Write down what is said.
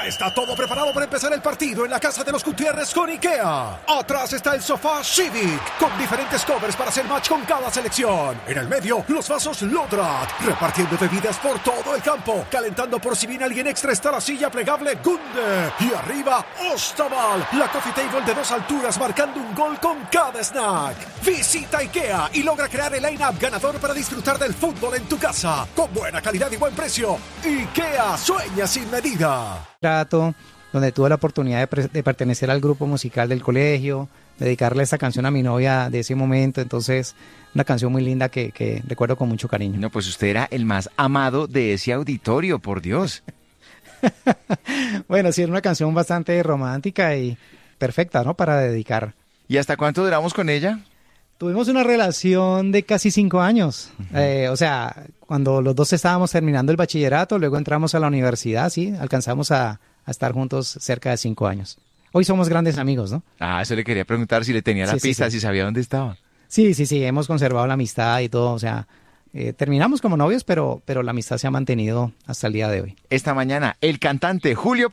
Ya está todo preparado para empezar el partido en la casa de los Gutiérrez con IKEA. Atrás está el sofá Civic, con diferentes covers para hacer match con cada selección. En el medio, los vasos Lodrat, repartiendo bebidas por todo el campo. Calentando por si viene alguien extra está la silla plegable Gunde. Y arriba, Ostaval, la coffee table de 2 alturas marcando un gol con cada snack. Visita IKEA y logra crear el line-up ganador para disfrutar del fútbol en tu casa. Con buena calidad y buen precio. IKEA, sueña sin medida. Donde tuve la oportunidad de pertenecer al grupo musical del colegio, dedicarle esta canción a mi novia de ese momento. Entonces, una canción muy linda que recuerdo con mucho cariño. No, pues usted era el más amado de ese auditorio, por Dios. Bueno, sí, era una canción bastante romántica y perfecta, ¿no? Para dedicar. ¿Y hasta cuánto duramos con ella? Tuvimos una relación de casi 5 años. O sea, cuando los dos estábamos terminando el bachillerato, luego entramos a la universidad, sí, alcanzamos a estar juntos cerca de 5 años. Hoy somos grandes amigos, ¿no? Ah, eso le quería preguntar si le tenía la pista, si sabía dónde estaba. Sí, hemos conservado la amistad y todo, o sea, terminamos como novios, pero la amistad se ha mantenido hasta el día de hoy. Esta mañana, el cantante Julio